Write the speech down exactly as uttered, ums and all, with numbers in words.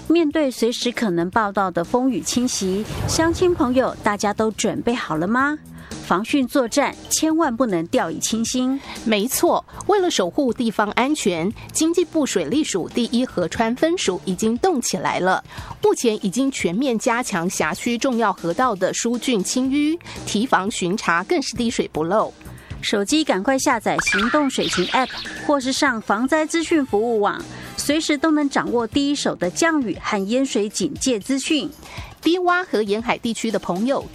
面对随时可能报道的风雨侵袭，乡亲朋友大家都准备好了吗？防汛作战千万不能掉以轻心。 没错，为了守护地方安全，经济部水利署第一河川分署已经动起来了。目前已经全面加强辖区重要河道的疏浚清淤，提防巡查更是滴水不漏。 手机赶快下载行动水情 App， 或是上防灾资讯服务网，随时都能掌握第一手的降雨和淹水警戒资讯。 低洼和沿海地区的朋友